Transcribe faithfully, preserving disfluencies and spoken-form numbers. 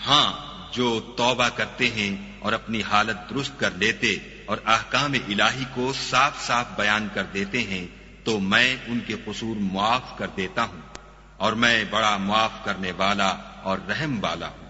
हाँ, जो तौबा करते हैं और अपनी हालत दुरुस्त कर लेते और अहकाम इलाही को साफ साफ बयान कर देते हैं, तो मैं उनके कसूर मुआफ कर देता हूँ और मैं बड़ा मुआफ करने वाला और रहम वाला हूँ।